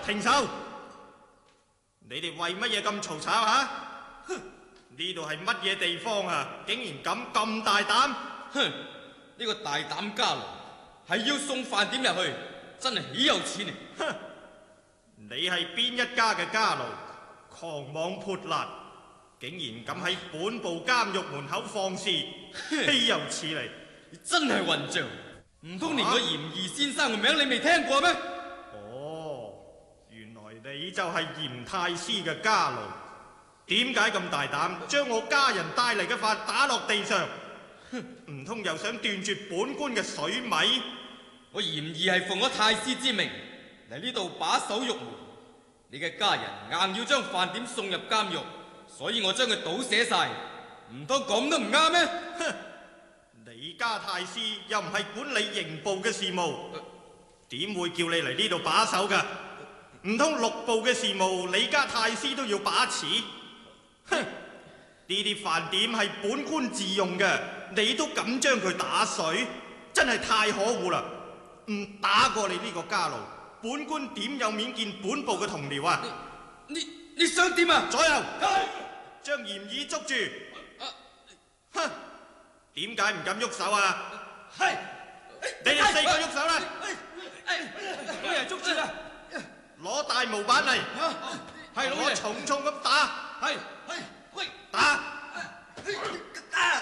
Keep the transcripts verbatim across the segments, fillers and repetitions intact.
停手！你哋為乜嘢咁嘈吵吓？哼！呢度係乜嘢地方啊？竟然敢咁大膽！ 哼！呢個大膽家奴係要送飯點入去，真係豈有此理！ 哼！你係邊一家嘅家奴？狂妄潑辣，竟然敢喺本部監獄門口放肆，豈有此理！ 你真係混賬！唔通連個嫌疑先生嘅名你未聽過咩？ 哦，原來你就係嚴太師嘅家奴。點解咁大膽將我家人帶嚟嘅飯打落地上？唔通又想斷絕本官嘅水米？ 我嫌疑係奉咗太師之命嚟呢度把守獄門，你嘅家人硬要將飯點送入監獄，所以我將佢倒瀉晒。唔通咁都唔啱咩？ 哼！你家太師又唔係管理刑部嘅事務，點會叫你嚟呢度把守㗎？唔通六部嘅事務你家太師都要把持？哼！呢啲飯點係本官自用嘅，你都敢將佢打碎，真係太可惡啦！唔打過你呢個家奴，本官點有面見本部嘅同僚啊？ 你你你想點啊？ 左右，將嫌疑捉住！哼！點解唔敢喐手啊？係，你哋四個喐手啦！ 俾人捉住啦！ 攞大毛板嚟， 係我重重咁打， 係係喂打！ 打！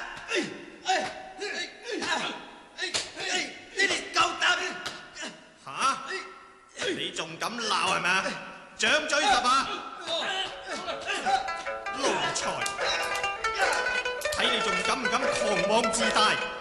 你哋夠膽？ 吓！你仲敢鬧係咪啊？掌嘴十下！奴才！睇你仲敢唔敢狂妄自大？